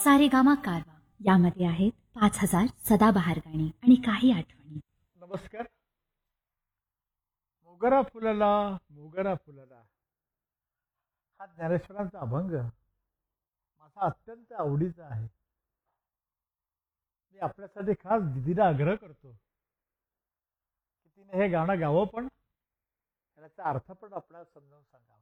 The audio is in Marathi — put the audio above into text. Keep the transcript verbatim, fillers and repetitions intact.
सारेगामा कारवा यामध्ये आहेत पाच हजार सदाबहार गाणी आणि काही आठवणी. नमस्कार. मोगरा फुलला मोगरा फुलला हा ज्ञानेश्वरांचा अभंग माझा अत्यंत आवडीचा आहे. मी आपल्यासाठी खास दिदीला आग्रह करतो की तिने हे गाणं गावं, पण त्याचा अर्थ पण आपल्याला समजावून सांगावा.